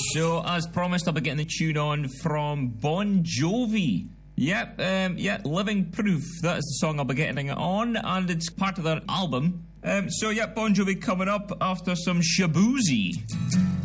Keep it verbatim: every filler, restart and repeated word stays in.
So, as promised, I'll be getting the tune on from Bon Jovi. Yep, um, yeah, Living Proof. That is the song I'll be getting it on, and it's part of their album. Um, so, yeah, Bon Jovi coming up after some Shaboozey.